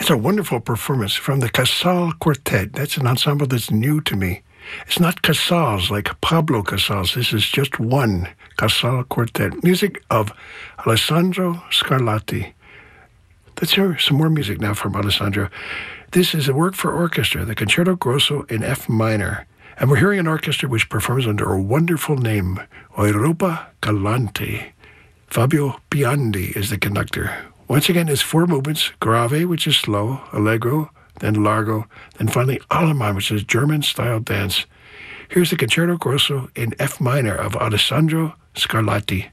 It's a wonderful performance from the Casal Quartet. That's an ensemble that's new to me. It's not Casals like Pablo Casals. This is just one Casal Quartet. Music of Alessandro Scarlatti. Let's hear some more music now from Alessandro. This is a work for orchestra, the Concerto Grosso in F minor. And we're hearing an orchestra which performs under a wonderful name, Europa Galante. Fabio Biondi is the conductor. Once again, it's 4 movements: grave, which is slow, allegro, then largo, then finally allemande, which is German-style dance. Here's the Concerto Grosso in F minor of Alessandro Scarlatti.